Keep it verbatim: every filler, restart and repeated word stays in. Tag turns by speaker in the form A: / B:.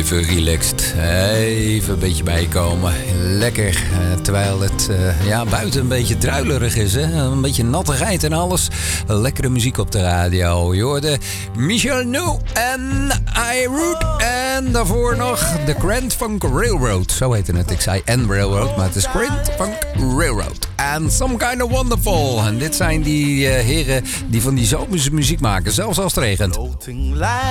A: Even relaxed. Even een beetje bijkomen. Lekker. Uh, terwijl het uh, ja, buiten een beetje druilerig is. Hè? Een beetje nattigheid en alles. Lekkere muziek op de radio. Je hoorde Michel Nou en iRoot. En daarvoor nog The Grand Funk Railroad. Zo heette het. Ik zei N Railroad, maar het is Grand Funk Railroad. And Some Kind of Wonderful. En dit zijn die uh, heren die van die zomerse muziek maken. Zelfs als het regent.